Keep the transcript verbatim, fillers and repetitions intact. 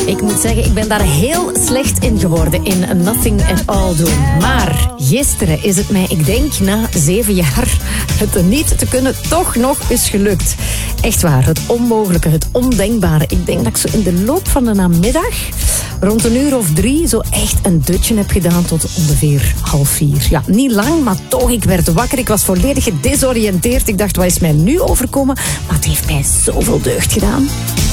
Ik moet zeggen, ik ben daar heel slecht in geworden, in nothing at all doen. Maar gisteren is het mij, ik denk na zeven jaar, het niet te kunnen, toch nog is gelukt. Echt waar, het onmogelijke, het ondenkbare. Ik denk dat ik zo in de loop van de namiddag, rond een uur of drie, zo echt een dutje heb gedaan tot ongeveer half vier. Ja, niet lang, maar toch, ik werd wakker. Ik was volledig gedesoriënteerd. Ik dacht, wat is mij nu overkomen? Maar het heeft mij zoveel deugd gedaan.